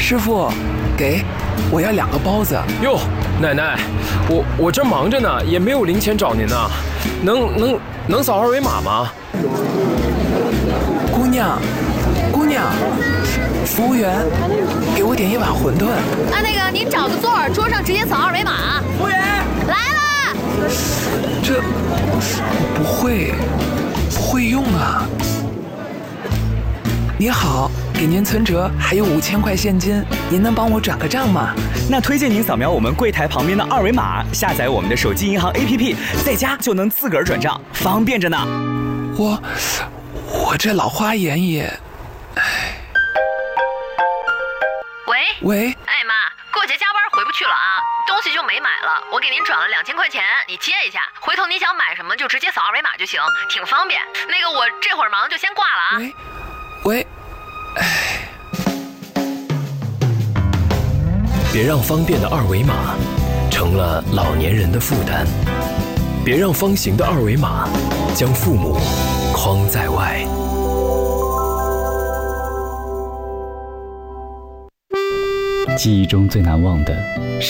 师傅，我要2个包子。 哟，奶奶，我这忙着呢，也没有零钱找您呢，能扫2维码吗？ 姑娘，服务员，给我点1碗馄饨。 那个您找个座儿，桌上直接扫2维码。 服务员来了。 这不会用啊。你好，给您存折还有5000块现金，您能帮我转个账吗？ 那推荐您扫描我们柜台旁边的2维码，下载我们的手机银行 APP， 在家就能自个儿转账，方便着呢。 我这老花眼也，喂， 哎妈，过节加班回不去了啊，东西就没买了，我给您转了2000块钱，你接一下，回头你想买什么就直接扫2维码就行，挺方便。那个我这会儿忙就先挂了啊。 喂， 别让方便的2维码成了老年人的负担，别让方形的2维码将父母框在外。 记忆中最难忘的